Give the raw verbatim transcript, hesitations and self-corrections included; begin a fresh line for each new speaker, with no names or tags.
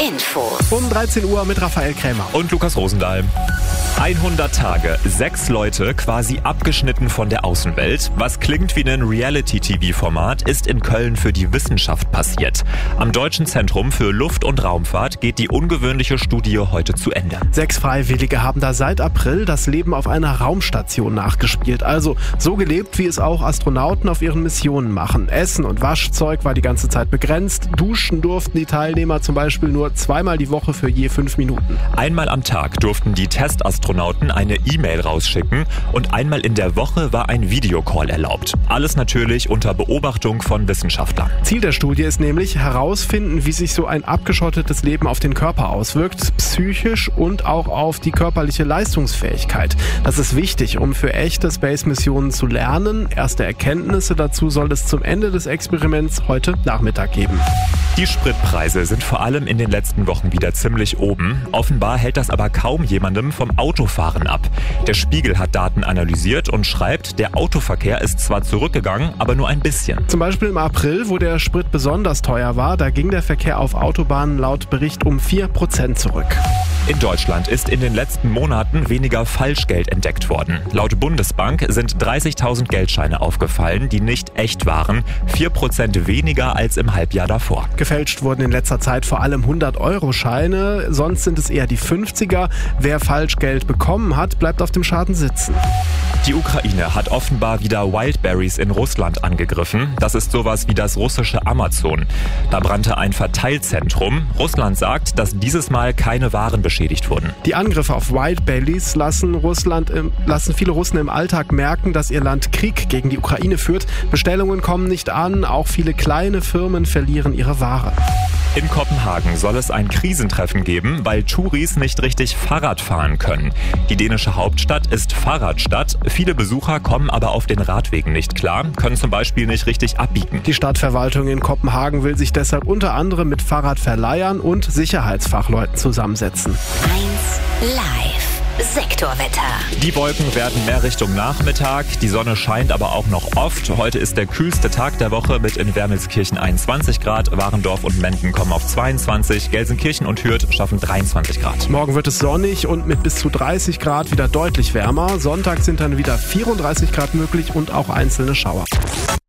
Info.
Um dreizehn Uhr mit Raphael Krämer.
Und Lukas Rosendahl. hundert Tage, sechs Leute quasi abgeschnitten von der Außenwelt. Was klingt wie ein Reality-T V-Format, ist in Köln für die Wissenschaft passiert. Am Deutschen Zentrum für Luft- und Raumfahrt geht die ungewöhnliche Studie heute zu Ende.
Sechs Freiwillige haben da seit April das Leben auf einer Raumstation nachgespielt. Also so gelebt, wie es auch Astronauten auf ihren Missionen machen. Essen und Waschzeug war die ganze Zeit begrenzt. Duschen durften die Teilnehmer zum Beispiel nur zweimal die Woche für je fünf Minuten.
Einmal am Tag durften die Testastronauten eine E-Mail rausschicken und einmal in der Woche war ein Videocall erlaubt. Alles natürlich unter Beobachtung von Wissenschaftlern.
Ziel der Studie ist nämlich herausfinden, wie sich so ein abgeschottetes Leben auf den Körper auswirkt, psychisch und auch auf die körperliche Leistungsfähigkeit. Das ist wichtig, um für echte Space-Missionen zu lernen. Erste Erkenntnisse dazu soll es zum Ende des Experiments heute Nachmittag geben.
Die Spritpreise sind vor allem in den letzten Wochen wieder ziemlich oben. Offenbar hält das aber kaum jemandem vom Autofahren ab. Der Spiegel hat Daten analysiert und schreibt, der Autoverkehr ist zwar zurückgegangen, aber nur ein bisschen.
Zum Beispiel im April, wo der Sprit besonders teuer war, da ging der Verkehr auf Autobahnen laut Bericht um vier Prozent zurück.
In Deutschland ist in den letzten Monaten weniger Falschgeld entdeckt worden. Laut Bundesbank sind dreißigtausend Geldscheine aufgefallen, die nicht echt waren. vier Prozent weniger als im Halbjahr davor.
Gefälscht wurden in letzter Zeit vor allem hundert-Euro-Scheine, sonst sind es eher die fünfziger. Wer Falschgeld bekommen hat, bleibt auf dem Schaden sitzen.
Die Ukraine hat offenbar wieder Wildberries in Russland angegriffen. Das ist sowas wie das russische Amazon. Da brannte ein Verteilzentrum. Russland sagt, dass dieses Mal keine Waren beschädigt wurden.
Die Angriffe auf Wildberries lassen, Russland im, lassen viele Russen im Alltag merken, dass ihr Land Krieg gegen die Ukraine führt. Bestellungen kommen nicht an, auch viele kleine Firmen verlieren ihre Ware.
In Kopenhagen soll es ein Krisentreffen geben, weil Touris nicht richtig Fahrrad fahren können. Die dänische Hauptstadt ist Fahrradstadt. Viele Besucher kommen aber auf den Radwegen nicht klar, können zum Beispiel nicht richtig abbiegen.
Die Stadtverwaltung in Kopenhagen will sich deshalb unter anderem mit Fahrradverleihern und Sicherheitsfachleuten zusammensetzen.
eins Live. Sektorwetter.
Die Wolken werden mehr Richtung Nachmittag, die Sonne scheint aber auch noch oft. Heute ist der kühlste Tag der Woche mit in Wermelskirchen einundzwanzig Grad, Warendorf und Menden kommen auf zweiundzwanzig, Gelsenkirchen und Hürth schaffen dreiundzwanzig Grad.
Morgen wird es sonnig und mit bis zu dreißig Grad wieder deutlich wärmer. Sonntag sind dann wieder vierunddreißig Grad möglich und auch einzelne Schauer.